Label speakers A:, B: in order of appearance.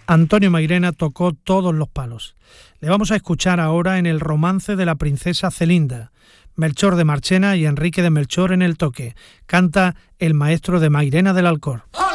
A: Antonio Mairena tocó todos los palos. Le vamos a escuchar ahora en el romance de la princesa Celinda, Melchor de Marchena y Enrique de Melchor en el toque. Canta el maestro de Mairena del Alcor.